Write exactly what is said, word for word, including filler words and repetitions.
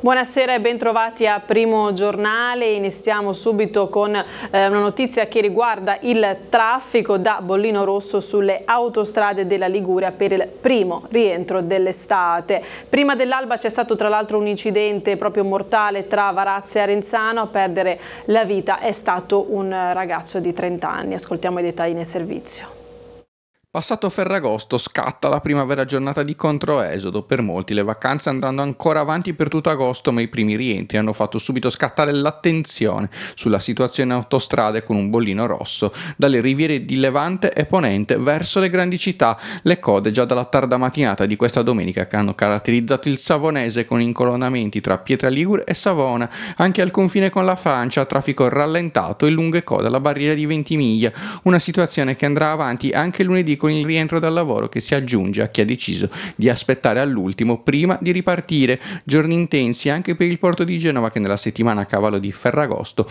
Buonasera e bentrovati a Primo Giornale. Iniziamo subito con eh, una notizia che riguarda il traffico da bollino rosso sulle autostrade della Liguria per il primo rientro dell'estate. Prima dell'alba c'è stato tra l'altro un incidente proprio mortale tra Varazze e Arenzano. A perdere la vita è stato un ragazzo di trenta anni. Ascoltiamo i dettagli nel servizio. Passato Ferragosto scatta la primavera giornata di controesodo. Per molti le vacanze andranno ancora avanti per tutto agosto, ma i primi rientri hanno fatto subito scattare l'attenzione sulla situazione autostrade con un bollino rosso dalle riviere di Levante e Ponente verso le grandi città. Le code già dalla tarda mattinata di questa domenica che hanno caratterizzato il Savonese con incolonnamenti tra Pietraligure e Savona. Anche al confine con la Francia traffico rallentato e lunghe code alla barriera di Ventimiglia, una situazione che andrà avanti anche lunedì con il rientro dal lavoro che si aggiunge a chi ha deciso di aspettare all'ultimo prima di ripartire. Giorni intensi anche per il porto di Genova che nella settimana a cavallo di Ferragosto